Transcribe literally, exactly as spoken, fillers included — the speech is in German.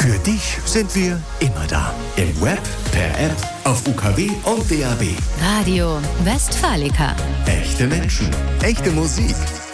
Für dich sind wir immer da. Im Web, per App, auf U K W und D A B. Radio Westfalica. Echte Menschen, echte Musik.